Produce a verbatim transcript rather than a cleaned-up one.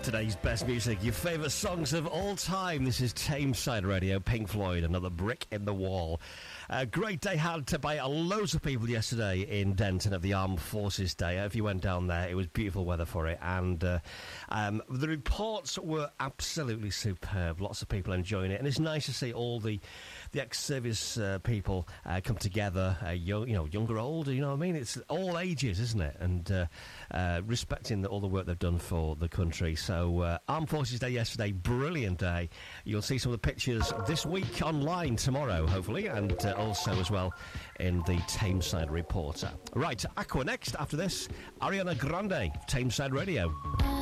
Today's best music, your favourite songs of all time. This is Tameside Radio, Pink Floyd, another brick in the wall. A great day had to by loads of people yesterday in Denton at the Armed Forces Day. If you went down there, it was beautiful weather for it, and uh, um, the reports were absolutely superb. Lots of people enjoying it, and it's nice to see all the the ex-service uh, people uh, come together, uh, young, you know, younger, older. You know what I mean? It's all ages, isn't it? And uh, uh, respecting the, all the work they've done for the country. So, uh, Armed Forces Day yesterday, brilliant day. You'll see some of the pictures this week online tomorrow, hopefully, and uh, also as well in the Tameside Reporter. Right, Aqua next. After this, Ariana Grande, Tameside Radio.